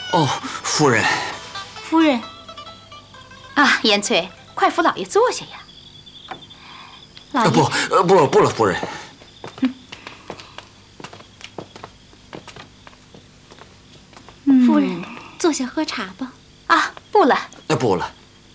哦，夫人。 夫人。啊，延翠，快扶老爷坐下呀。老爷。 不了，夫人。 夫人，坐下喝茶吧。 啊，不了。 不了。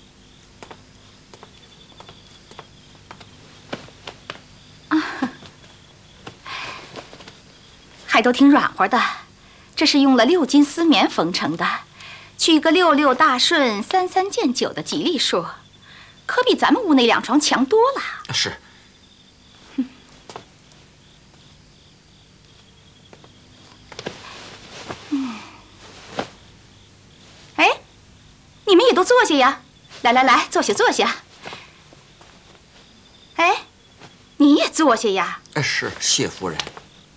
还都挺软和的，这是用了6斤丝棉缝成的，取个66大顺33见9的吉利数，可比咱们屋那2床强多了。 是。 哎，你们也都坐下呀！来，坐下。哎，你也坐下呀！ 是，谢夫人。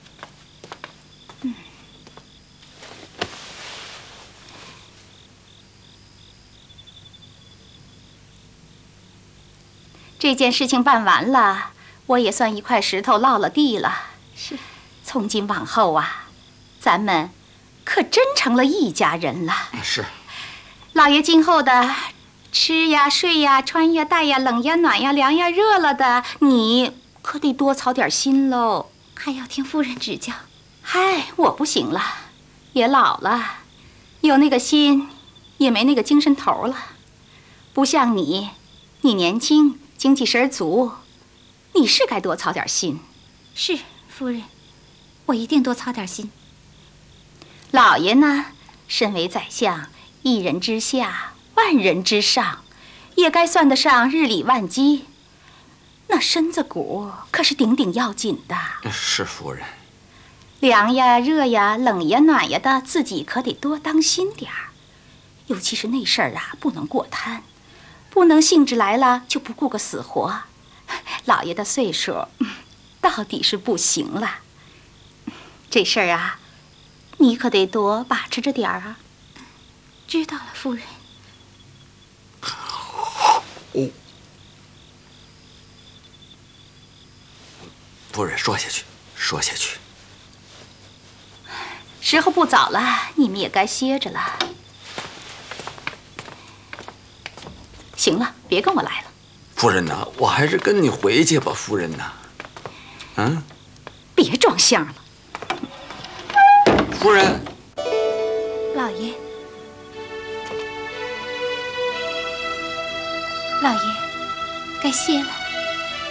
这件事情办完了，我也算一块石头落了地了。 是， 从今往后啊，咱们可真成了一家人了。 是。 老爷今后的吃呀、睡呀、穿呀、戴呀、冷呀、暖呀、凉呀、热了的，你可得多操点心喽。 还要听夫人指教。 嗨，我不行了，也老了，有那个心，也没那个精神头了。不像你年轻。精气神足，你是该多操点心。 是，夫人，我一定多操点心。 老爷呢，身为宰相，1人之下，万人之上，也该算得上日理万机。那身子骨可是顶顶要紧的。 是夫人。 凉呀、热呀、冷呀、暖呀的，自己可得多当心点儿。尤其是那事儿啊，不能过贪。不能兴致来了就不顾个死活，老爷的岁数到底是不行了。这事儿啊，你可得多把持着点儿啊。 知道了，夫人。 夫人，说下去。 时候不早了，你们也该歇着了。行了，别跟我来了。 夫人呐，我还是跟你回去吧，夫人呐。 别装相了。 夫人。 老爷。老爷，该歇了。